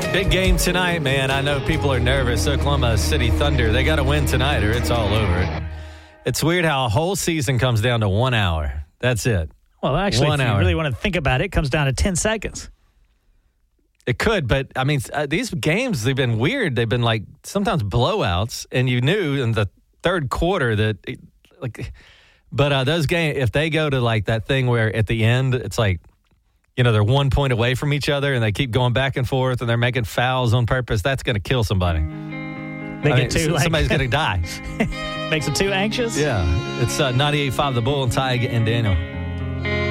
Big game tonight, man. I know people are nervous. Oklahoma City Thunder, they got to win tonight or it's all over. It's weird how a whole season comes down to 1 hour. That's it. Well, actually, 1 if you hour. really want to think about it, it comes down to 10 seconds. It could, but I mean, these games, they've been weird. They've been like sometimes blowouts, and you knew in the third quarter that, but those games, if they go to like that thing where at the end, it's like, they're 1 point away from each other and they keep going back and forth and they're making fouls on purpose, that's going to kill somebody. Somebody's going to die. Makes them too anxious? Yeah. It's 98.5 The Bull and Ty and Daniel.